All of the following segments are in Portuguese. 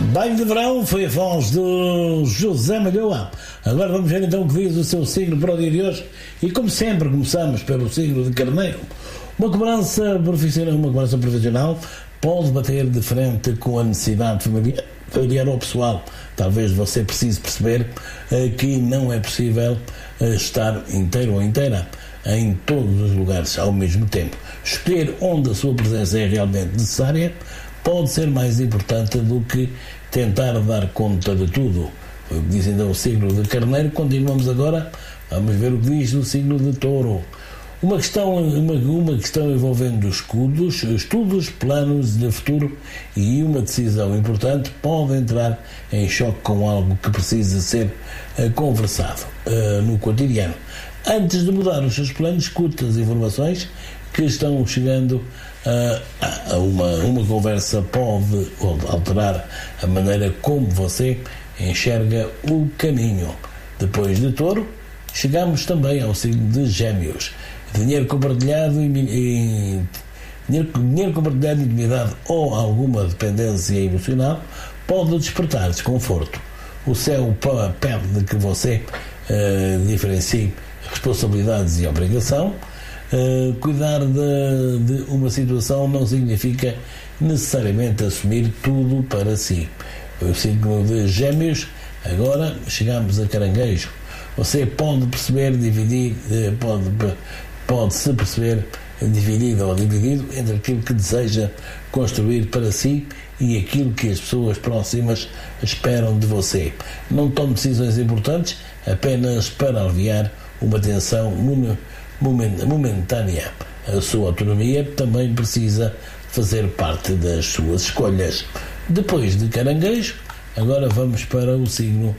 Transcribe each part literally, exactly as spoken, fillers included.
Banho de verão foi a voz do José Malhoa. Agora vamos ver então o que diz o seu signo para o dia de hoje. E como sempre começamos pelo signo de Carneiro. Uma cobrança profissional, uma cobrança profissional pode bater de frente com a necessidade familiar, familiar ou pessoal. Talvez você precise perceber uh, que não é possível uh, estar inteiro ou inteira em todos os lugares ao mesmo tempo. Escolher onde a sua presença é realmente necessária pode ser mais importante do que tentar dar conta de tudo. Foi o que diz então o signo de Carneiro. Continuamos agora, vamos ver o que diz o signo de Touro. Uma questão, uma, uma questão envolvendo escudos, estudos, planos de futuro e uma decisão importante pode entrar em choque com algo que precisa ser uh, conversado uh, no cotidiano. Antes de mudar os seus planos, escute as informações que estão chegando. Uh, uma, uma conversa pode alterar a maneira como você enxerga o caminho. Depois de Touro, chegamos também ao signo de Gêmeos. Dinheiro compartilhado, e, e, dinheiro, dinheiro compartilhado, intimidade ou alguma dependência emocional pode despertar desconforto. O céu pede que você uh, diferencie responsabilidades e obrigação. Uh, cuidar de, de uma situação não significa necessariamente assumir tudo para si. O signo de Gêmeos. Agora chegamos a Caranguejo. Você pode perceber dividir, pode, pode se perceber dividido ou dividido entre aquilo que deseja construir para si e aquilo que as pessoas próximas esperam de você. Não tome decisões importantes apenas para aliviar uma tensão momentânea. A sua autonomia também precisa fazer parte das suas escolhas. Depois de Caranguejo, agora vamos para o signo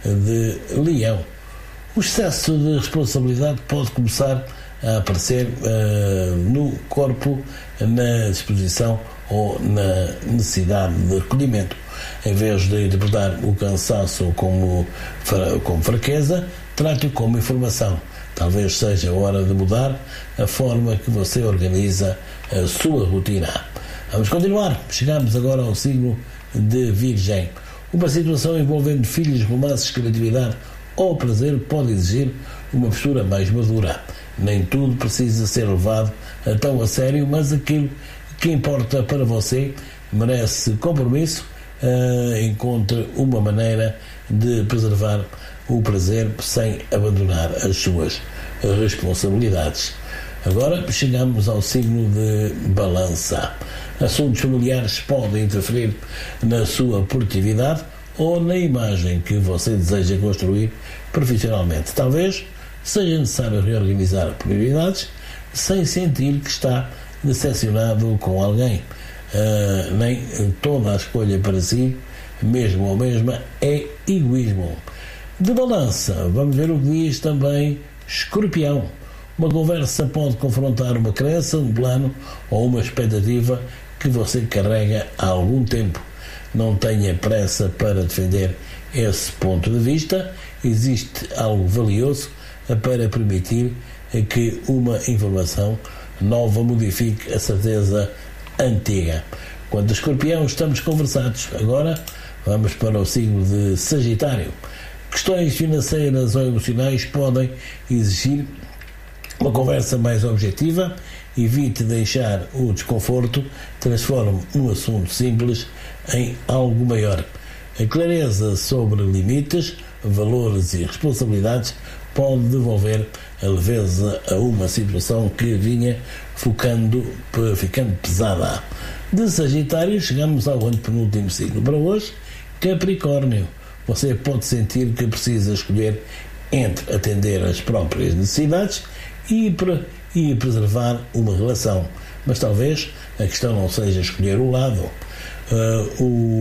de Leão. O excesso de responsabilidade pode começar a aparecer uh, no corpo, na disposição ou na necessidade de recolhimento. Em vez de interpretar o cansaço como, como fraqueza, trate-o como informação. Talvez seja a hora de mudar a forma que você organiza a sua rotina. Vamos continuar. Chegamos agora ao signo de Virgem. Uma situação envolvendo filhos, romances, criatividade ou prazer pode exigir uma postura mais madura. Nem tudo precisa ser levado tão a sério, mas aquilo que importa para você merece compromisso. Uh, encontre uma maneira de preservar o prazer sem abandonar as suas responsabilidades. Agora chegamos ao signo de Balança. Assuntos familiares podem interferir na sua produtividade ou na imagem que você deseja construir profissionalmente. Talvez seja necessário reorganizar prioridades sem sentir que está decepcionado com alguém. Uh, nem toda a escolha para si, mesmo ou mesma, é egoísmo. De Balança, vamos ver o que diz também Escorpião. Uma conversa pode confrontar uma crença, um plano ou uma expectativa que você carrega há algum tempo. Não tenha pressa para defender esse ponto de vista. Existe algo valioso para permitir que uma informação nova modifique a certeza antiga. Quanto a Escorpião, estamos conversados. Agora vamos para o signo de Sagitário. Questões financeiras ou emocionais podem exigir uma conversa mais objetiva. Evite deixar o desconforto, transforme um assunto simples em algo maior. A clareza sobre limites, valores e responsabilidades pode devolver a leveza a uma situação que vinha focando, ficando pesada. De Sagitário, chegamos ao antepenúltimo signo para hoje, Capricórnio. Você pode sentir que precisa escolher entre atender às próprias necessidades e, pre- e preservar uma relação. Mas talvez a questão não seja escolher o lado. Uh,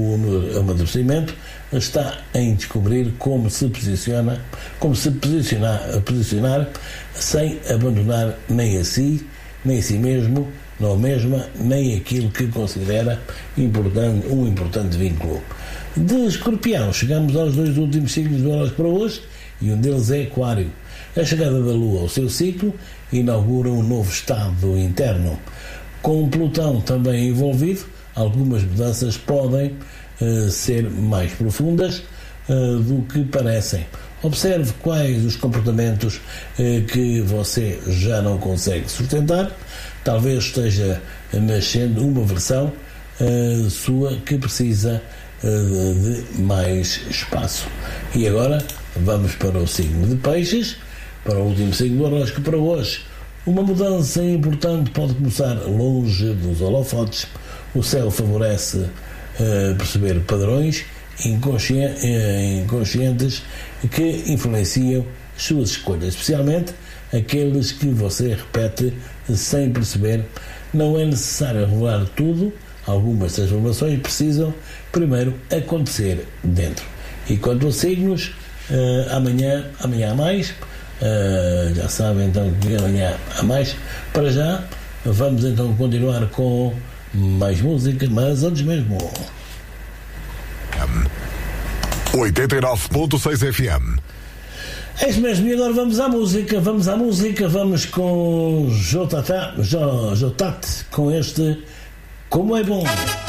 o amadurecimento está em descobrir como se posiciona, como se posicionar, posicionar sem abandonar nem a si, nem a si mesmo, não mesma, nem aquilo que considera importante, um importante vínculo. De Escorpião, chegamos aos dois últimos signos do horóscopo para hoje, e um deles é Aquário. A chegada da Lua ao seu ciclo inaugura um novo estado interno. Com Plutão também envolvido, algumas mudanças podem uh, ser mais profundas uh, do que parecem. Observe quais os comportamentos uh, que você já não consegue sustentar. Talvez esteja nascendo uma versão uh, sua que precisa uh, de mais espaço. E agora vamos para o signo de Peixes, para o último signo do horóscopo para hoje. Uma mudança importante pode começar longe dos holofotes. O céu favorece uh, perceber padrões inconscientes, uh, inconscientes que influenciam as suas escolhas, especialmente aqueles que você repete sem perceber. Não é necessário revelar tudo. Algumas transformações precisam primeiro acontecer dentro. E quanto a signos, uh, amanhã, amanhã há mais. Uh, já sabem então que amanhã há mais. Para já, vamos então continuar com mais música, mas antes mesmo. oitenta e nove ponto seis F M. É isso mesmo, e agora vamos à música, vamos à música, vamos com J T, J T com este Como é Bom.